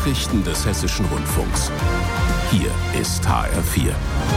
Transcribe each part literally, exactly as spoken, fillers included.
Nachrichten des Hessischen Rundfunks. Hier ist H R vier.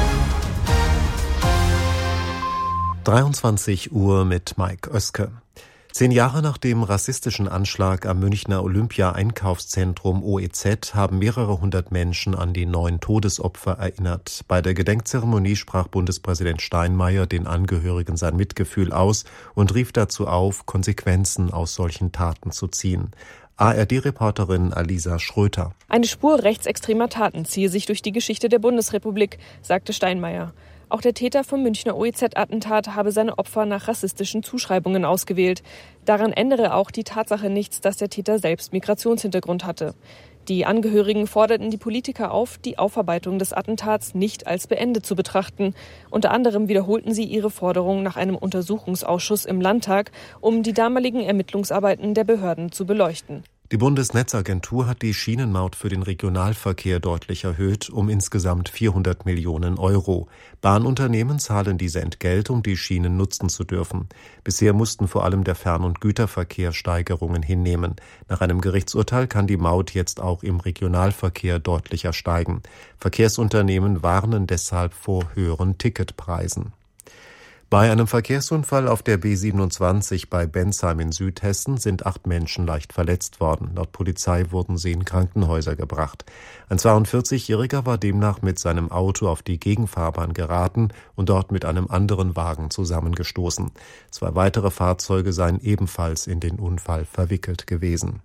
dreiundzwanzig Uhr mit Mike Oeske. Zehn Jahre nach dem rassistischen Anschlag am Münchner Olympia-Einkaufszentrum O E Z haben mehrere hundert Menschen an die neun Todesopfer erinnert. Bei der Gedenkzeremonie sprach Bundespräsident Steinmeier den Angehörigen sein Mitgefühl aus und rief dazu auf, Konsequenzen aus solchen Taten zu ziehen. A R D-Reporterin Alisa Schröter. Eine Spur rechtsextremer Taten ziehe sich durch die Geschichte der Bundesrepublik, sagte Steinmeier. Auch der Täter vom Münchner O E Z-Attentat habe seine Opfer nach rassistischen Zuschreibungen ausgewählt. Daran ändere auch die Tatsache nichts, dass der Täter selbst Migrationshintergrund hatte. Die Angehörigen forderten die Politiker auf, die Aufarbeitung des Attentats nicht als beendet zu betrachten. Unter anderem wiederholten sie ihre Forderung nach einem Untersuchungsausschuss im Landtag, um die damaligen Ermittlungsarbeiten der Behörden zu beleuchten. Die Bundesnetzagentur hat die Schienenmaut für den Regionalverkehr deutlich erhöht, um insgesamt vierhundert Millionen Euro. Bahnunternehmen zahlen diese Entgelt, um die Schienen nutzen zu dürfen. Bisher mussten vor allem der Fern- und Güterverkehr Steigerungen hinnehmen. Nach einem Gerichtsurteil kann die Maut jetzt auch im Regionalverkehr deutlicher steigen. Verkehrsunternehmen warnen deshalb vor höheren Ticketpreisen. Bei einem Verkehrsunfall auf der B siebenundzwanzig bei Bensheim in Südhessen sind acht Menschen leicht verletzt worden. Laut Polizei wurden sie in Krankenhäuser gebracht. Ein zweiundvierzigjähriger war demnach mit seinem Auto auf die Gegenfahrbahn geraten und dort mit einem anderen Wagen zusammengestoßen. Zwei weitere Fahrzeuge seien ebenfalls in den Unfall verwickelt gewesen.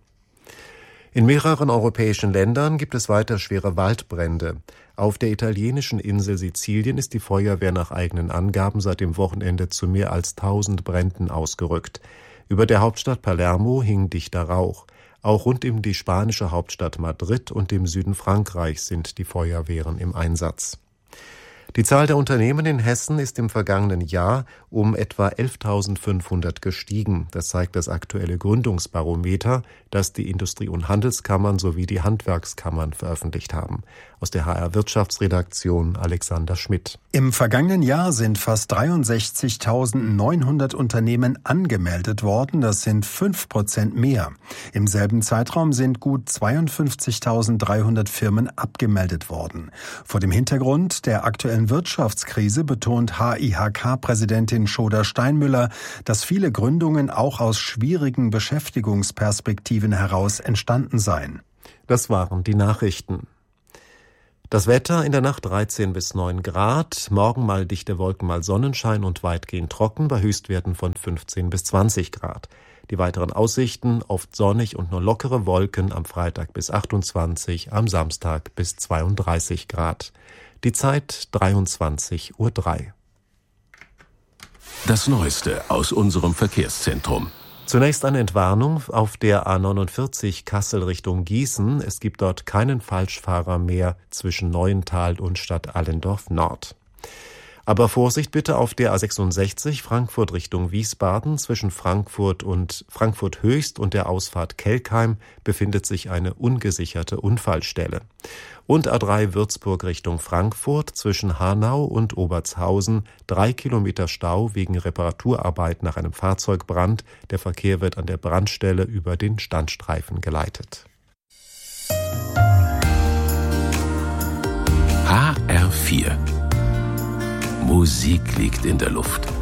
In mehreren europäischen Ländern gibt es weiter schwere Waldbrände. Auf der italienischen Insel Sizilien ist die Feuerwehr nach eigenen Angaben seit dem Wochenende zu mehr als tausend Bränden ausgerückt. Über der Hauptstadt Palermo hing dichter Rauch. Auch rund um die spanische Hauptstadt Madrid und im Süden Frankreichs sind die Feuerwehren im Einsatz. Die Zahl der Unternehmen in Hessen ist im vergangenen Jahr um etwa elftausendfünfhundert gestiegen. Das zeigt das aktuelle Gründungsbarometer, das die Industrie- und Handelskammern sowie die Handwerkskammern veröffentlicht haben. Aus der H R-Wirtschaftsredaktion Alexander Schmidt. Im vergangenen Jahr sind fast dreiundsechzigtausendneunhundert Unternehmen angemeldet worden. Das sind fünf Prozent mehr. Im selben Zeitraum sind gut zweiundfünfzigtausenddreihundert Firmen abgemeldet worden. Vor dem Hintergrund der aktuellen Wirtschaftskrise betont H I H K-Präsidentin Schoda Steinmüller, dass viele Gründungen auch aus schwierigen Beschäftigungsperspektiven heraus entstanden seien. Das waren die Nachrichten. Das Wetter in der Nacht dreizehn bis neun Grad, morgen mal dichte Wolken, mal Sonnenschein und weitgehend trocken bei Höchstwerten von fünfzehn bis zwanzig Grad. Die weiteren Aussichten oft sonnig und nur lockere Wolken am Freitag bis achtundzwanzig, am Samstag bis zweiunddreißig Grad. Die Zeit dreiundzwanzig Uhr drei. Das Neueste aus unserem Verkehrszentrum. Zunächst eine Entwarnung auf der A neunundvierzig Kassel Richtung Gießen. Es gibt dort keinen Falschfahrer mehr zwischen Neuental und Stadt Allendorf Nord. Aber Vorsicht bitte auf der A sechsundsechzig Frankfurt Richtung Wiesbaden. Zwischen Frankfurt und Frankfurt Höchst und der Ausfahrt Kelkheim befindet sich eine ungesicherte Unfallstelle. Und A drei Würzburg Richtung Frankfurt zwischen Hanau und Obertshausen. Drei Kilometer Stau wegen Reparaturarbeit nach einem Fahrzeugbrand. Der Verkehr wird an der Brandstelle über den Standstreifen geleitet. H R vier. Musik liegt in der Luft.